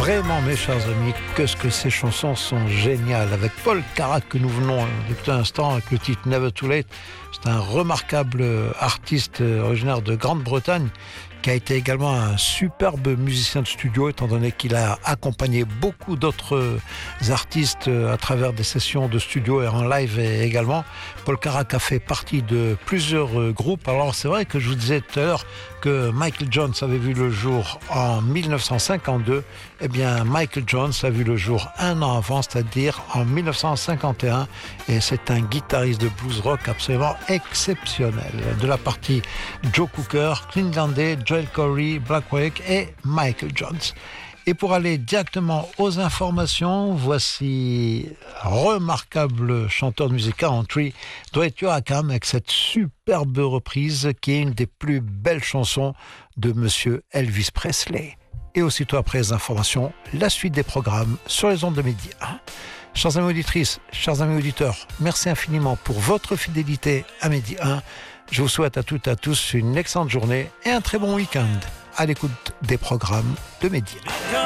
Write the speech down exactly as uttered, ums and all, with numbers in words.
Vraiment, mes chers amis, que ce que ces chansons sont géniales. Avec Paul Carrack, que nous venons d'écouter un instant, avec le titre Never Too Late. C'est un remarquable artiste originaire de Grande-Bretagne, qui a été également un superbe musicien de studio, étant donné qu'il a accompagné beaucoup d'autres artistes à travers des sessions de studio et en live également. Paul Carrack a fait partie de plusieurs groupes. Alors c'est vrai que je vous disais tout à l'heure que Michael Jones avait vu le jour en dix-neuf cent cinquante-deux. Eh bien, Michael Jones a vu le jour un an avant, c'est-à-dire en dix-neuf cent cinquante et un. Et c'est un guitariste de blues rock absolument exceptionnel. De la partie Joe Cooker, Clint Landé, Joel Corry, Black Wake et Michael Jones. Et pour aller directement aux informations, voici un remarquable chanteur de musique country, Dwight Yoakam, avec cette superbe reprise qui est une des plus belles chansons de Monsieur Elvis Presley. Et aussitôt après les informations, la suite des programmes sur les ondes de Midi un. Chers amis auditrices, chers amis auditeurs, merci infiniment pour votre fidélité à Midi un. Je vous souhaite à toutes et à tous une excellente journée et un très bon week-end à l'écoute des programmes de Midi un.